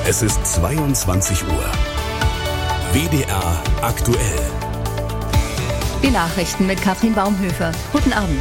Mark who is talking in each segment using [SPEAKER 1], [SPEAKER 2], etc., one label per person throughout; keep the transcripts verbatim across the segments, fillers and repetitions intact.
[SPEAKER 1] Es ist zweiundzwanzig Uhr. W D R aktuell.
[SPEAKER 2] Die Nachrichten mit Katrin Baumhöfer. Guten Abend.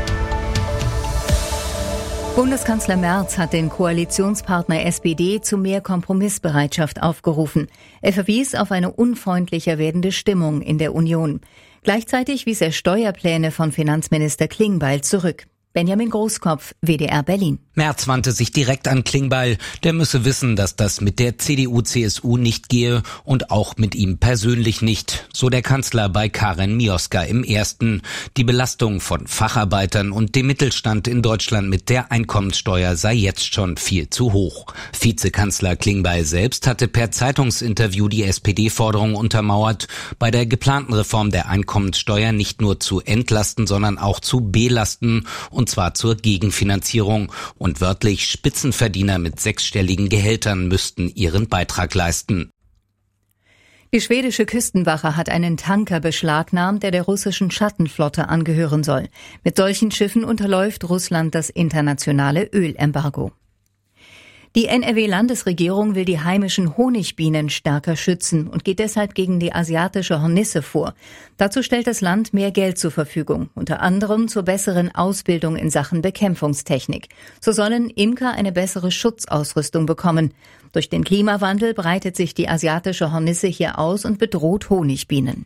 [SPEAKER 2] Bundeskanzler Merz hat den Koalitionspartner S P D zu mehr Kompromissbereitschaft aufgerufen. Er verwies auf eine unfreundlicher werdende Stimmung in der Union. Gleichzeitig wies er Steuerpläne von Finanzminister Klingbeil zurück. Benjamin Großkopf, W D R Berlin.
[SPEAKER 3] Merz wandte sich direkt an Klingbeil. Der müsse wissen, dass das mit der C D U C S U nicht gehe und auch mit ihm persönlich nicht. So der Kanzler bei Karen Mioska im Ersten. Die Belastung von Facharbeitern und dem Mittelstand in Deutschland mit der Einkommenssteuer sei jetzt schon viel zu hoch. Vizekanzler Klingbeil selbst hatte per Zeitungsinterview die S P D-Forderung untermauert, bei der geplanten Reform der Einkommenssteuer nicht nur zu entlasten, sondern auch zu belasten, und zwar zur Gegenfinanzierung. Und wörtlich Spitzenverdiener mit sechsstelligen Gehältern müssten ihren Beitrag leisten.
[SPEAKER 2] Die schwedische Küstenwache hat einen Tanker beschlagnahmt, der der russischen Schattenflotte angehören soll. Mit solchen Schiffen unterläuft Russland das internationale Ölembargo. Die N R W-Landesregierung will die heimischen Honigbienen stärker schützen und geht deshalb gegen die asiatische Hornisse vor. Dazu stellt das Land mehr Geld zur Verfügung, unter anderem zur besseren Ausbildung in Sachen Bekämpfungstechnik. So sollen Imker eine bessere Schutzausrüstung bekommen. Durch den Klimawandel breitet sich die asiatische Hornisse hier aus und bedroht Honigbienen.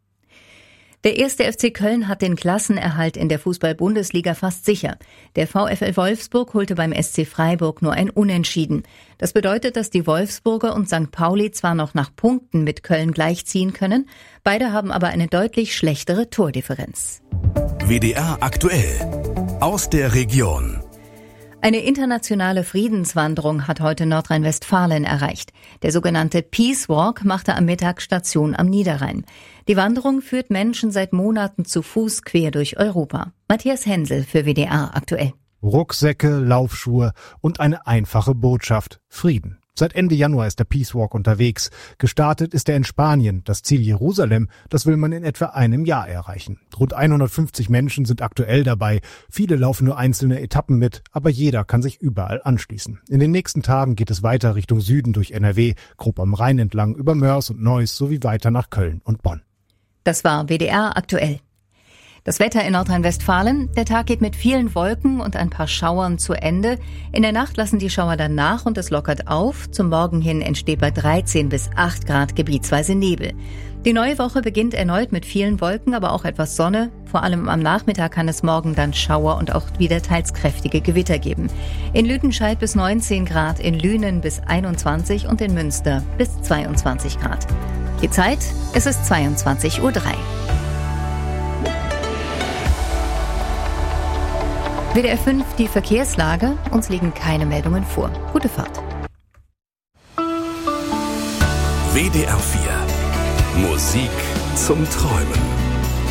[SPEAKER 2] Der erste F C Köln hat den Klassenerhalt in der Fußball-Bundesliga fast sicher. Der VfL Wolfsburg holte beim S C Freiburg nur ein Unentschieden. Das bedeutet, dass die Wolfsburger und Sankt Pauli zwar noch nach Punkten mit Köln gleichziehen können, beide haben aber eine deutlich schlechtere Tordifferenz.
[SPEAKER 1] W D R aktuell. Aus der Region.
[SPEAKER 2] Eine internationale Friedenswanderung hat heute Nordrhein-Westfalen erreicht. Der sogenannte Peace Walk machte am Mittag Station am Niederrhein. Die Wanderung führt Menschen seit Monaten zu Fuß quer durch Europa. Matthias Hensel für W D R aktuell.
[SPEAKER 4] Rucksäcke, Laufschuhe und eine einfache Botschaft: Frieden. Seit Ende Januar ist der Peace Walk unterwegs. Gestartet ist er in Spanien. Das Ziel Jerusalem, das will man in etwa einem Jahr erreichen. Rund hundertfünfzig Menschen sind aktuell dabei. Viele laufen nur einzelne Etappen mit, aber jeder kann sich überall anschließen. In den nächsten Tagen geht es weiter Richtung Süden durch N R W, grob am Rhein entlang, über Mörs und Neuss sowie weiter nach Köln und Bonn.
[SPEAKER 2] Das war W D R aktuell. Das Wetter in Nordrhein-Westfalen: Der Tag geht mit vielen Wolken und ein paar Schauern zu Ende. In der Nacht lassen die Schauer dann nach und es lockert auf. Zum Morgen hin entsteht bei dreizehn bis acht Grad gebietsweise Nebel. Die neue Woche beginnt erneut mit vielen Wolken, aber auch etwas Sonne. Vor allem am Nachmittag kann es morgen dann Schauer und auch wieder teils kräftige Gewitter geben. In Lüdenscheid bis neunzehn Grad, in Lünen bis einundzwanzig und in Münster bis zweiundzwanzig Grad. Die Zeit: Es ist zweiundzwanzig Uhr drei. W D R fünf, die Verkehrslage. Uns liegen keine Meldungen vor. Gute Fahrt.
[SPEAKER 1] W D R vier. Musik zum Träumen.